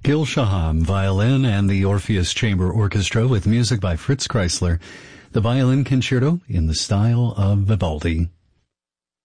Gil Shaham, violin, and the Orpheus Chamber Orchestra with music by Fritz Kreisler. The Violin Concerto in the style of Vivaldi.